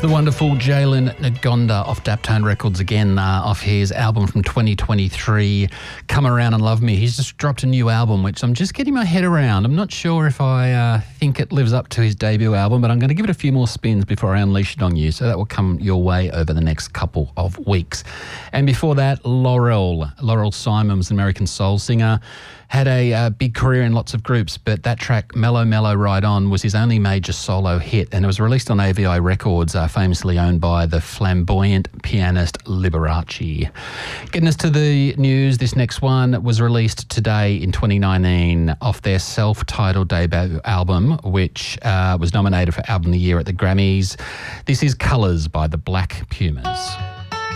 The wonderful Jalen Ngonda off Daptone Records again, off his album from 2023, Come Around and Love Me. He's just dropped a new album, which I'm just getting my head around. I'm not sure if I think it lives up to his debut album, but I'm going to give it a few more spins before I unleash it on you. So that will come your way over the next couple of weeks. And before that, Laurel Simon was an American soul singer. Had a big career in lots of groups, but that track, Mellow Mellow Ride On, was his only major solo hit, and it was released on AVI Records, famously owned by the flamboyant pianist Liberace. Getting us to the news, this next one was released today in 2019 off their self-titled debut album, which was nominated for Album of the Year at the Grammys. This is Colours by the Black Pumas.